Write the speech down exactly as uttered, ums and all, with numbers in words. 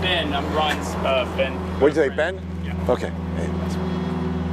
Ben. I'm Ron's uh, Ben. What'd you say, Ben? Yeah. Okay. Hey.